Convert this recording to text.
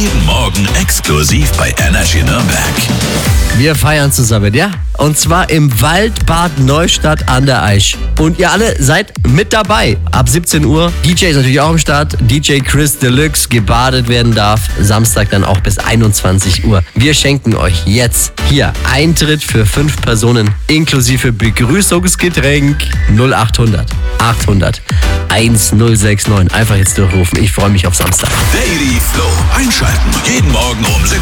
Jeden Morgen exklusiv bei Energy Nürnberg. Wir feiern zusammen, ja? Und zwar im Waldbad Neustadt an der Aisch. Und ihr alle seid mit dabei. Ab 17 Uhr. DJ ist natürlich auch am Start. DJ Chris Deluxe, gebadet werden darf. Samstag dann auch bis 21 Uhr. Wir schenken euch jetzt hier Eintritt für 5 Personen inklusive Begrüßungsgetränk 0800 800 1069. Einfach jetzt durchrufen. Ich freue mich auf Samstag. Daily Flow einschalten. Jeden Morgen um 6